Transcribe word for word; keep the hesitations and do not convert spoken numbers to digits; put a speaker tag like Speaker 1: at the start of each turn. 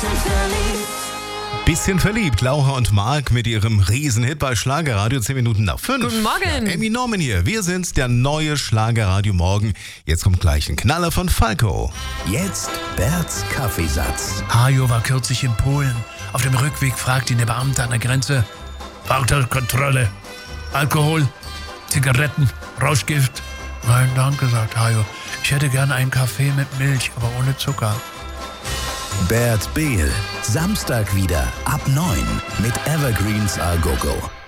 Speaker 1: Bisschen verliebt, Laura und Marc mit ihrem Riesenhit bei Schlagerradio, zehn Minuten nach fünf.
Speaker 2: Guten Morgen.
Speaker 1: Ja, Emmy Norman hier, wir sind's, der neue Schlagerradio Morgen. Jetzt kommt gleich ein Knaller von Falco.
Speaker 3: Jetzt Berts Kaffeesatz.
Speaker 4: Hajo war kürzlich in Polen. Auf dem Rückweg fragt ihn der Beamte an der Grenze: Kontrolle, Alkohol, Zigaretten, Rauschgift? Nein, danke, sagt Hajo. Ich hätte gerne einen Kaffee mit Milch, aber ohne Zucker.
Speaker 3: Bert Behl, Samstag wieder ab neun mit Evergreens A Go Go.